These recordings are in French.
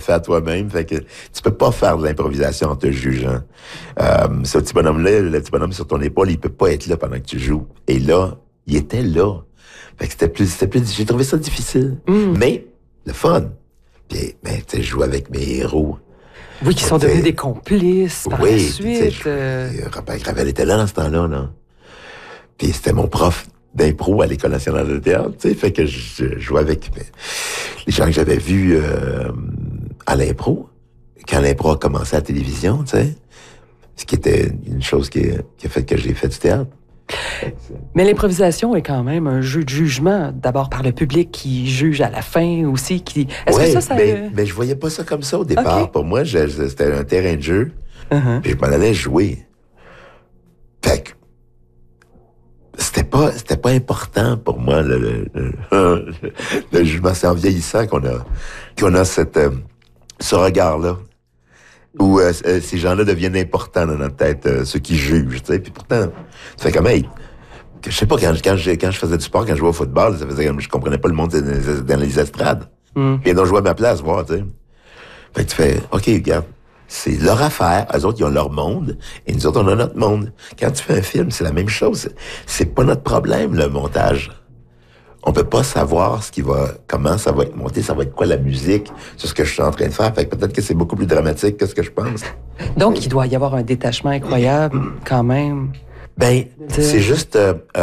faire toi-même. Fait que tu peux pas faire de l'improvisation en te jugeant. Ce petit bonhomme-là, le petit bonhomme sur ton épaule, il peut pas être là pendant que tu joues. Et là, il était là. Fait que c'était plus, j'ai trouvé ça difficile. Mais, le fun. Puis, tu sais, je joue avec mes héros. Oui, qui sont devenus des complices par la suite. Robert Gravel était là dans ce temps-là, là. Puis c'était mon prof d'impro à l'École nationale de théâtre, tu sais, fait que je jouais avec les gens que j'avais vus à l'impro, quand l'impro a commencé à la télévision, tu sais, ce qui était une chose qui a fait que j'ai fait du théâtre. Mais l'improvisation est quand même un jeu de jugement, d'abord par le public qui juge à la fin aussi. Est-ce que ça... Mais je voyais pas ça comme ça au départ. Okay. Pour moi, c'était un terrain de jeu, puis je m'en allais jouer. Fait que c'était pas important pour moi le jugement. C'est en vieillissant qu'on a ce regard-là où ces gens-là deviennent importants dans notre tête, ceux qui jugent, tu sais. Puis pourtant, ça fait comme je sais pas, quand je faisais du sport, quand je jouais au football, ça faisait comme je comprenais pas le monde dans les estrades. Puis donc je jouais à ma place, voir, tu sais. Fait que tu fais, OK, regarde, c'est leur affaire. Eux autres, ils ont leur monde. Et nous autres, on a notre monde. Quand tu fais un film, c'est la même chose. C'est pas notre problème, le montage. On peut pas savoir comment ça va être monté, ça va être quoi la musique, sur ce que je suis en train de faire. Fait que peut-être que c'est beaucoup plus dramatique que ce que je pense. Donc, il doit y avoir un détachement incroyable, quand même. C'est juste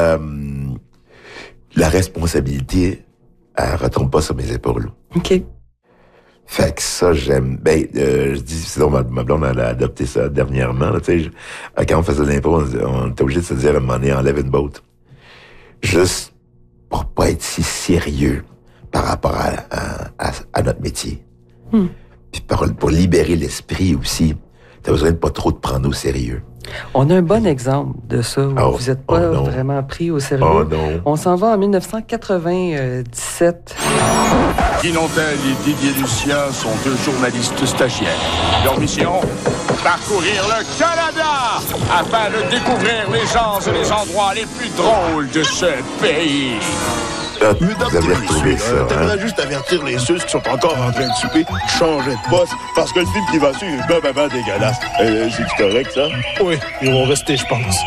la responsabilité, elle retombe pas sur mes épaules. OK. Fait que ça, j'aime. Je dis, sinon, ma blonde, elle a adopté ça dernièrement. Là, quand on faisait de l'impro, on était obligé de se dire à un moment donné, enlève une botte. Juste pour pas être si sérieux par rapport à notre métier. Puis pour libérer l'esprit aussi, t'as besoin de pas trop te prendre au sérieux. On a un bon exemple de ça, où vous n'êtes pas vraiment pris au sérieux. Oh non. On s'en va en 1997. Guy Nantel et Didier Lucien sont deux journalistes stagiaires. Leur mission, parcourir le Canada afin de découvrir les gens et les endroits les plus drôles de ce pays. Vous avez retrouvé ça, T'aimerais juste avertir les Suisses qui sont encore en train de souper, changer de poste, parce que le film qui va suivre est ben dégueulasse. C'est correct, ça? Oui, ils vont rester, je pense.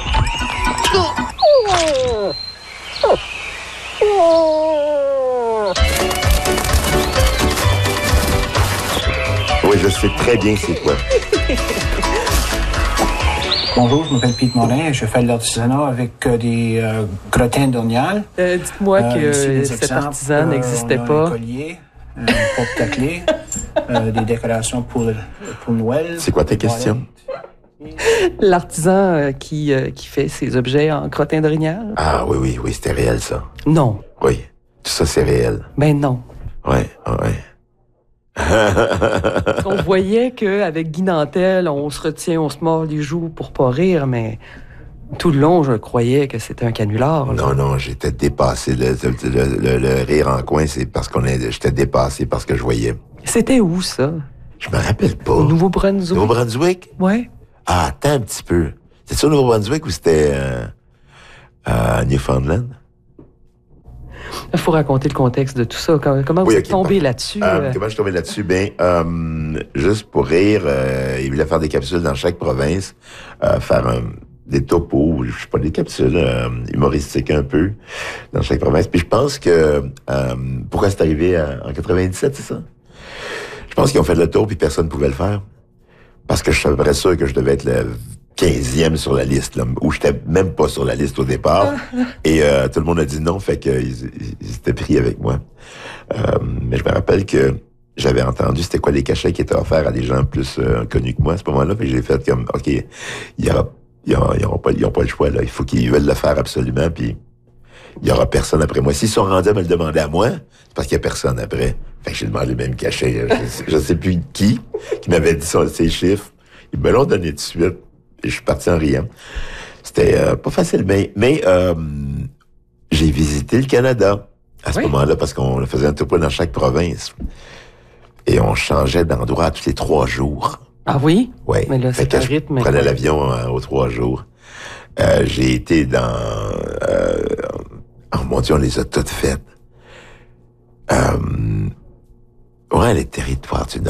Oui, je sais très bien c'est quoi. Bonjour, je m'appelle Pete Morin et je fais de l'artisanat avec des grottins d'Ornial. Dites-moi que cet artisan n'existait pas. Un collier, un porte-clés, des décorations pour Noël. C'est quoi ta question? L'artisan qui fait ses objets en crottin d'orignal? Ah oui, c'était réel, ça. Non. Oui, tout ça, c'est réel. Ben non. Ouais. On voyait qu'avec Guy Nantel, on se retient, on se mord les joues pour pas rire, mais tout le long, je croyais que c'était un canular. Là. Non, j'étais dépassé. Le rire en coin, c'est parce j'étais dépassé parce que je voyais. C'était où, ça? Je me rappelle pas. Au Nouveau-Brunswick? Nouveau-Brunswick? Ouais. Ah, attends un petit peu. C'était au Nouveau-Brunswick ou c'était à Newfoundland? Il faut raconter le contexte de tout ça. Comment vous êtes tombé là-dessus? Comment je suis tombé là-dessus? Juste pour rire, il voulait faire des capsules dans chaque province, faire des topos, je sais pas, des capsules humoristiques un peu dans chaque province. Puis je pense que... pourquoi c'est arrivé en 97, c'est ça? Je pense qu'ils ont fait le tour puis personne ne pouvait le faire. Parce que je suis à peu près sûr que je devais être le 15e sur la liste, là, où j'étais même pas sur la liste au départ. Et tout le monde a dit non, fait qu'ils étaient pris avec moi. Mais je me rappelle que j'avais entendu c'était quoi les cachets qui étaient offerts à des gens plus connus que moi à ce moment-là. Puis j'ai fait comme, OK, ils n'ont pas le choix, là. Il faut qu'ils veulent le faire absolument, puis il y aura personne après moi. S'ils sont rendus à me le demander à moi, c'est parce qu'il y a personne après. Fait que j'ai demandé le même cachet. Je sais plus qui m'avait dit ces chiffres. Ils me l'ont donné tout de suite. Et je suis parti en riant. C'était pas facile, mais j'ai visité le Canada à ce moment-là parce qu'on faisait un topo dans chaque province. Et on changeait d'endroit tous les 3 jours. Ah oui? Oui. Mais là, c'est un rythme. Je prenais l'avion aux 3 jours. J'ai été dans... oh mon Dieu, on les a toutes faites. Les territoires du Nord.